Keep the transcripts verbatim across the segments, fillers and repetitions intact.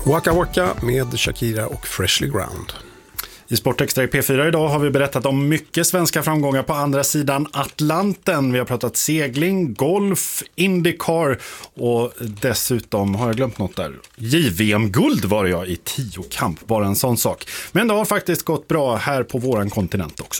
Waka Waka med Shakira och Freshly Ground. I Sportextra i P fyra idag har vi berättat om mycket svenska framgångar på andra sidan Atlanten. Vi har pratat segling, golf, IndyCar och dessutom, har jag glömt något där? J V M-guld var jag i tio kamp, bara en sån sak. Men det har faktiskt gått bra här på våran kontinent också.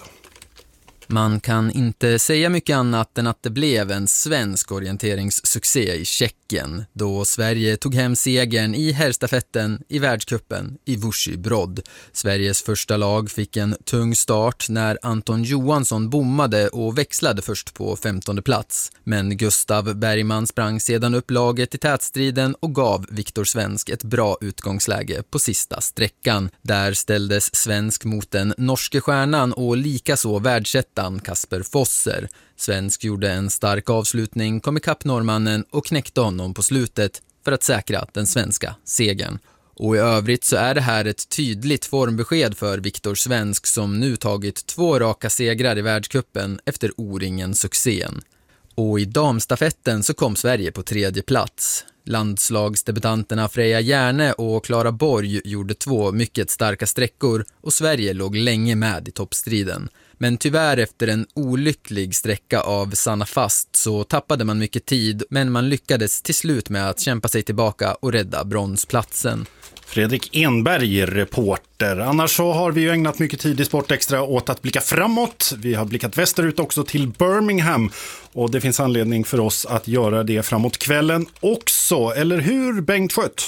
Man kan inte säga mycket annat än att det blev en svensk orienteringssuccé i Tjeckien då Sverige tog hem segern i herrstafetten i världscupen i Vušy-Brod. Sveriges första lag fick en tung start när Anton Johansson bommade och växlade först på femtonde plats. Men Gustav Bergman sprang sedan upp laget i tätstriden och gav Viktor Svensk ett bra utgångsläge på sista sträckan. Där ställdes Svensk mot den norske stjärnan och likaså världsettan Kasper Fosser. Svensk gjorde en stark avslutning, kom ikapp norrmannen och knäckte honom på slutet för att säkra den svenska segern. Och i övrigt så är det här ett tydligt formbesked för Viktor Svensk som nu tagit två raka segrar i världscupen efter O-ringen-succén. Och i damstafetten så kom Sverige på tredje plats. Landslagsdebutanterna Freja Järne och Klara Borg gjorde två mycket starka sträckor och Sverige låg länge med i toppstriden. Men tyvärr efter en olycklig sträcka av Sanna Fast så tappade man mycket tid, men man lyckades till slut med att kämpa sig tillbaka och rädda bronsplatsen. Fredrik Enberg, reporter. Annars så har vi ju ägnat mycket tid i Sportextra åt att blicka framåt. Vi har blickat västerut också till Birmingham och det finns anledning för oss att göra det framåt kvällen också. Eller hur, Bengt Schött?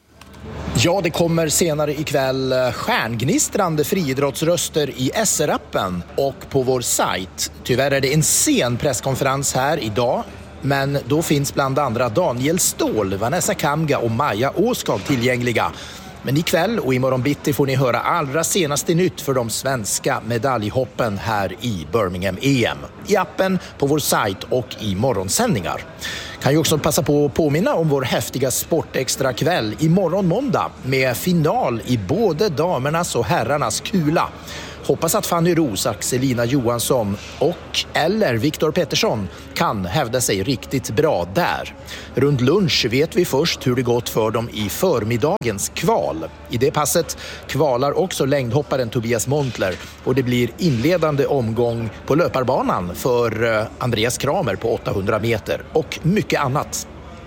Ja, det kommer senare ikväll stjärngnistrande friidrottsröster i S R-appen och på vår sajt. Tyvärr är det en sen presskonferens här idag, men då finns bland andra Daniel Ståhl, Vanessa Kamga och Maja Åskag tillgängliga. Men ikväll och imorgon bitti får ni höra allra senaste nytt för de svenska medaljhoppen här i Birmingham E M. I appen, på vår sajt och i morgonsändningar. Kan ju också passa på att påminna om vår häftiga Sportextra kväll imorgon måndag med final i både damernas och herrarnas kula. Hoppas att Fanny Ros, Axelina Johansson och eller Viktor Pettersson kan hävda sig riktigt bra där. Runt lunch vet vi först hur det gått för dem i förmiddagens kval. I det passet kvalar också längdhopparen Tobias Montler och det blir inledande omgång på löparbanan för Andreas Kramer på åttahundra meter och mycket annat.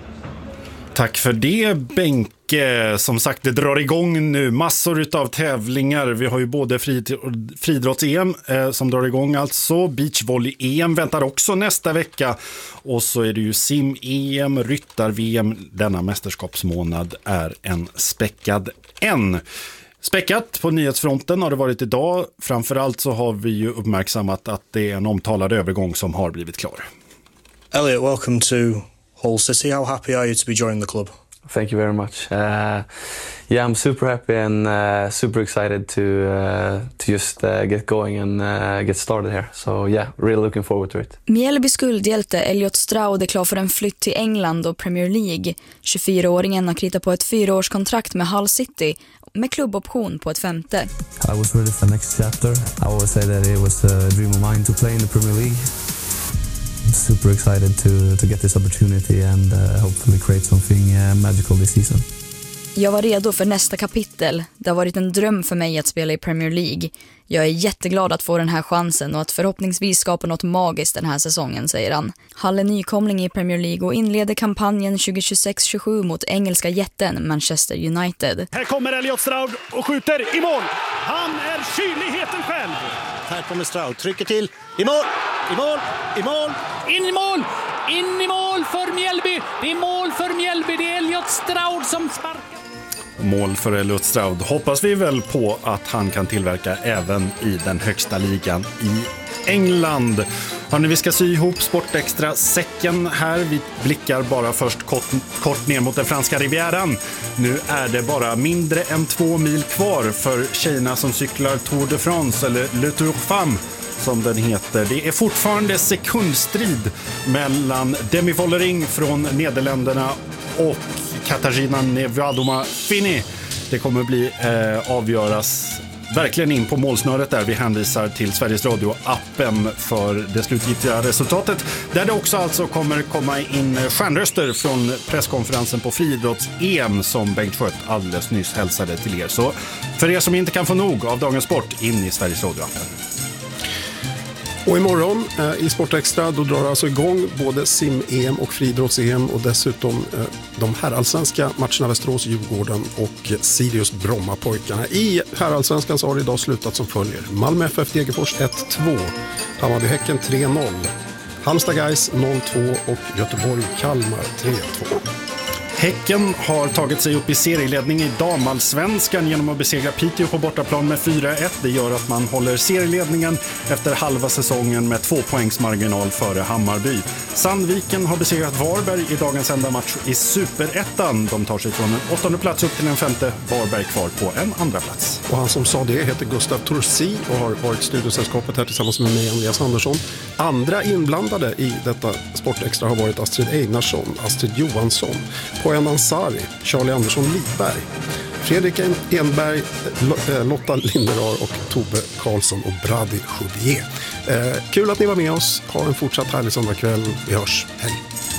Tack för det, Benke. Som sagt, det drar igång nu massor av tävlingar. Vi har ju både friidrotts-E M eh, som drar igång alltså. Beachvolley-E M väntar också nästa vecka. Och så är det ju sim-E M, ryttar-V M. Denna mästerskapsmånad är en späckad en. Späckat på nyhetsfronten har det varit idag. Framförallt så har vi ju uppmärksammat att det är en omtalad övergång som har blivit klar. Elliot, welcome to Hull City. How happy are you to be joining the club? Thank you very much. Uh, yeah, I'm super happy and uh, super excited to uh, to just uh, get going and uh, get started here. So yeah, really looking forward to it. Mjällbys guldhjälte Elliot Stroud är klar för en flytt till England och Premier League. tjugofyraåringen har kritat på ett fyraårskontrakt med Hull City med klubboption på ett femte. I was ready for the next chapter. I always say that it was a dream of mine to play in the Premier League. Super excited to to get this opportunity and uh, hopefully create something uh, magical this season. Jag var redo för nästa kapitel. Det har varit en dröm för mig att spela i Premier League. Jag är jätteglad att få den här chansen och att förhoppningsvis skapa något magiskt den här säsongen, säger han. Hall är nykomling i Premier League och inleder kampanjen tjugohundratjugosex tjugosju mot engelska jätten Manchester United. Här kommer Elliot Stroud och skjuter i mål. Han är kyligheten själv. Här kommer Stroud, trycker till, i mål, i mål, i mål, in i mål, in i mål för Mjällby. Det är mål för Mjällby, det är Elliot Stroud som sparkar. Mål för Elliot Stroud hoppas vi väl på att han kan tillverka även i den högsta ligan i England. Hörrni, vi ska sy ihop Sportextra säcken här. Vi blickar bara först kort, kort ner mot den franska rivieran. Nu är det bara mindre än två mil kvar för tjejerna som cyklar Tour de France, eller Le Tour Femme som den heter. Det är fortfarande sekundstrid mellan Demi Vollering från Nederländerna och Katarzyna Niewiadoma Fini. Det kommer bli eh, avgöras verkligen in på målsnöret där. Vi hänvisar till Sveriges Radio-appen för det slutgiltiga resultatet. Där det också alltså kommer komma in stjärnröster från presskonferensen på friidrotts-E M som Bengt Schött alldeles nyss hälsade till er. Så för er som inte kan få nog av dagens sport, in i Sveriges Radio-appen. Och imorgon eh, i Sportextra då drar alltså igång både sim-E M och friidrotts-E M och dessutom eh, de herrallsvenska matcherna Västerås-Djurgården och Sirius Brommapojkarna. I herrallsvenskan så har det idag slutat som följer. Malmö F F Degerfors ett två, Hammarby-Häcken tre noll, Halmstad Guys noll två och Göteborg-Kalmar tre två. Häcken har tagit sig upp i serieledning i damallsvenskan genom att besegra Piteå på bortaplan med fyra ett. Det gör att man håller serieledningen efter halva säsongen med två poängs marginal före Hammarby. Sandviken har besegrat Varberg i dagens enda match i Superettan. De tar sig från en åttonde plats upp till en femte. Varberg kvar på en andra plats. Och han som sa det heter Gustav Torsi och har varit studiosällskapet här tillsammans med mig, Andreas Andersson. Andra inblandade i detta Sportextra har varit Astrid Einarsson, Astrid Johansson, Poen Ansari, Charlie Andersson Lidberg, Fredrik Enberg, Lotta Linderar och Tobbe Karlsson och Brady Choudier. Eh, kul att ni var med oss. Ha en fortsatt härlig söndagkväll. Vi hörs. Hej!